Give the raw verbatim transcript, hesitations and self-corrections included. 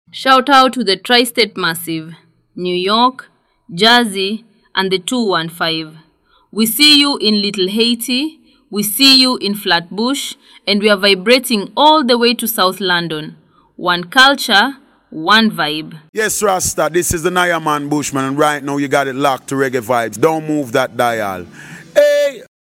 Shout out to the Tri-State Massive, New York, Jersey, and the two one five. We see you in Little Haiti, we see you in Flatbush, and we are vibrating all the way to South London. One culture, one vibe. Yes, Rasta, this is the Naya Man Bushman, and right now you got it locked to reggae vibes. Don't move that dial.